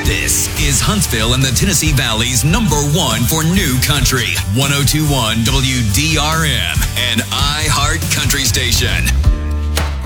This is Huntsville and the Tennessee Valley's #1 for new country. 102.1 WDRM, an iHeart country station.